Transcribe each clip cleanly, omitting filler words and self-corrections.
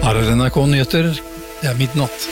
Her NRK Nyheter, det midnatt.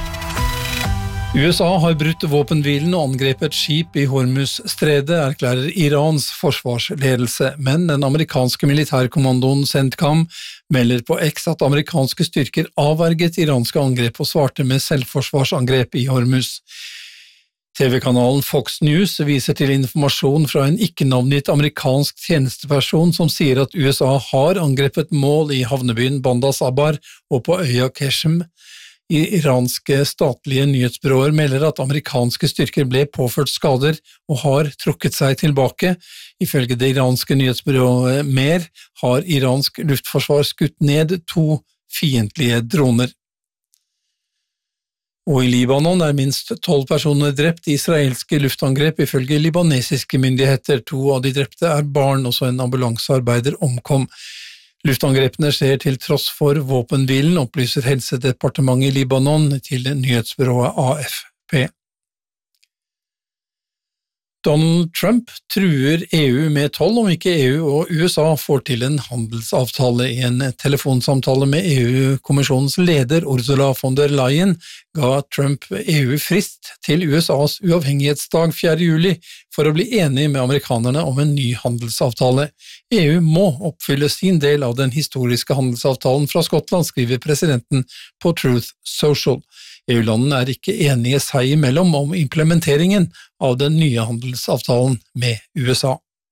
USA har brutt våpenhvilen og angrepet et skip i Hormuz-stredet, erklærer Irans forsvarsledelse, men den amerikanske militærkommandoen CENTCOM melder på X at amerikanske styrker avverget iranske angrep og svarte med selvforsvarsangrep i Hormuz. TV-kanalen Fox News viser til informasjon fra en ikke-navngitt amerikansk tjenesteperson som sier at USA har angrepet mål i havnebyen Bandar Sabah og på øya Qeshm. Iranske statlige nyhetsbyråer melder at amerikanske styrker ble påført skader og har trukket seg tilbake. Ifølge det iranske nyhetsbyrået MER har iransk luftforsvar skutt ned 2 fiendtlige droner. Og i Libanon er minst 12 personer drept i israelske luftangrep ifølge libanesiske myndigheter. 2 av de drepte er barn, også en ambulansearbeider omkom. Luftangrepene skjer til tross for våpenhvilen, opplyser Helsedepartementet i Libanon til nyhetsbyrået AFP. Donald Trump truer EU med toll om ikke EU og USA får til en handelsavtale. I en telefonsamtale med EU-kommisjonens leder Ursula von der Leyen ga Trump EU frist til USAs uavhengighetsdag 4. juli for å bli enig med amerikanerne om en ny handelsavtale. EU må oppfylle sin del av den historiske handelsavtalen fra Skottland, skriver presidenten på Truth Social. EU-landene er ikke enige seg imellom om implementeringen av den nye handelsavtalen med USA.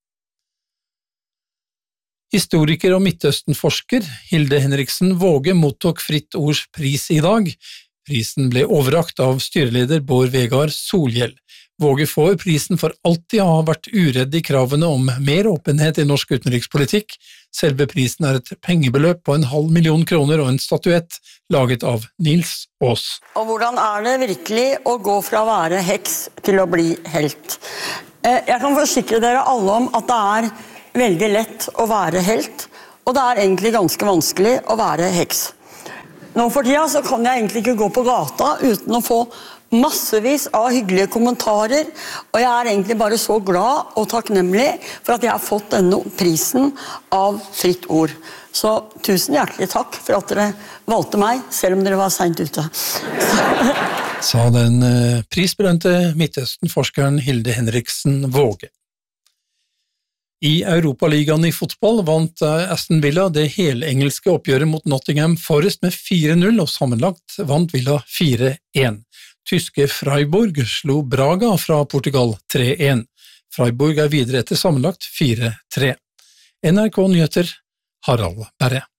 Historiker og Midtøsten-forsker Hilde Henriksen Waage mottok Fritt Ords pris i dag. Prisen ble overrakt av styreleder Bård Vegar Solhjell. Waage får prisen for alltid å ha vært uredd i kravene om mer åpenhet i norsk utenrikspolitikk. Selve prisen er et pengebeløp på 500 000 kroner og en statuett laget av Nils Aas. Og hvordan er det virkelig å gå fra å være heks til å bli helt? Jeg kan forsikre dere alle om at det er veldig lett å være helt, og det er egentlig ganske vanskelig å være heks. Nå for tida så kan jeg egentlig ikke gå på gata uten å få massevis av hyggelige kommentarer, og jeg er egentlig bare så glad og takknemlig for at jeg har fått denne prisen av Fritt Ord. Så tusen hjertelig takk for at dere valgte meg, selv om dere var sent ute. Sa den prisbelønte Midtøsten-forskeren Hilde Henriksen Waage. I Europaligaen i fotball vant Aston Villa det helengelske oppgjøret mot Nottingham Forest med 4-0, og sammenlagt vant Villa 4-1. Tyske Freiburg slo Braga fra Portugal 3-1. Freiburg er videre etter sammenlagt 4-3. NRK Nyheter, Harald Berre.